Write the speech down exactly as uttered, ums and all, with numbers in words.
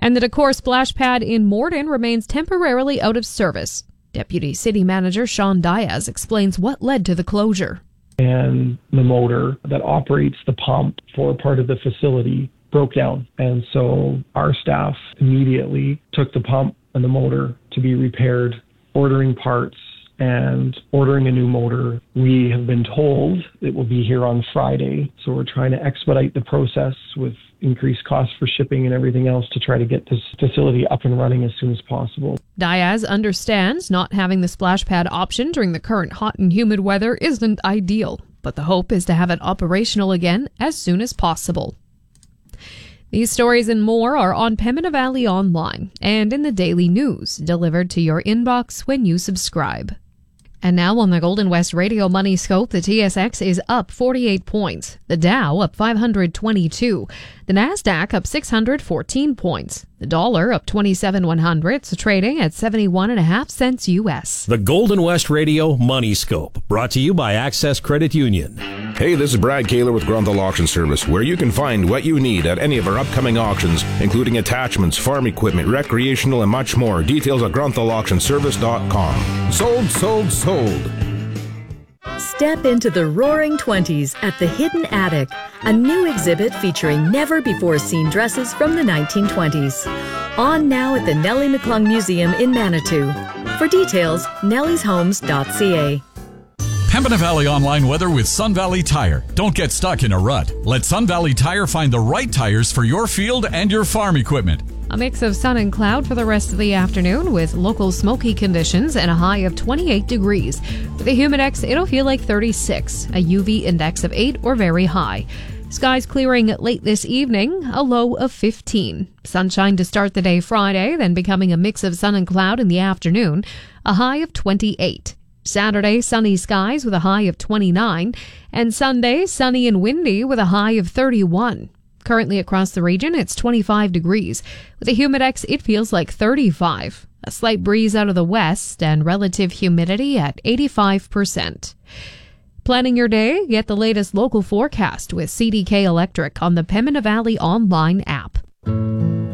And the Decor splash pad in Morden remains temporarily out of service. Deputy City Manager Sean Diaz explains what led to the closure. And the motor that operates the pump for part of the facility broke down. And so our staff immediately took the pump and the motor to be repaired, ordering parts and ordering a new motor. We have been told it will be here on Friday. So we're trying to expedite the process with increased costs for shipping and everything else to try to get this facility up and running as soon as possible. Diaz understands not having the splash pad option during the current hot and humid weather isn't ideal, but the hope is to have it operational again as soon as possible. These stories and more are on Pembina Valley Online and in the Daily News, delivered to your inbox when you subscribe. And now on the Golden West Radio Money Scope, the T S X is up forty-eight points, the Dow up five hundred twenty-two, the Nasdaq up six hundred fourteen points, the dollar up twenty-seven one hundredths, trading at seventy-one and a half cents U S. The Golden West Radio Money Scope, brought to you by Access Credit Union. Hey, this is Brad Kaler with Grunthal Auction Service, where you can find what you need at any of our upcoming auctions, including attachments, farm equipment, recreational, and much more. Details at grunthal auction service dot com. Sold, sold, sold. Step into the roaring twenties at the Hidden Attic, a new exhibit featuring never-before-seen dresses from the nineteen twenties. On now at the Nellie McClung Museum in Manitou. For details, nellies homes dot c a. Pembina Valley Online weather with Sun Valley Tire. Don't get stuck in a rut. Let Sun Valley Tire find the right tires for your field and your farm equipment. A mix of sun and cloud for the rest of the afternoon with local smoky conditions and a high of twenty-eight degrees. With a humidex, it'll feel like thirty-six, a U V index of eight or very high. Skies clearing late this evening, a low of fifteen. Sunshine to start the day Friday, then becoming a mix of sun and cloud in the afternoon, a high of twenty-eight. Saturday, sunny skies with a high of twenty-nine, and Sunday, sunny and windy with a high of thirty-one. Currently across the region, it's twenty-five degrees. With a humidex, it feels like thirty-five. A slight breeze out of the west and relative humidity at eighty-five percent. Planning your day? Get the latest local forecast with C D K Electric on the Pembina Valley Online app.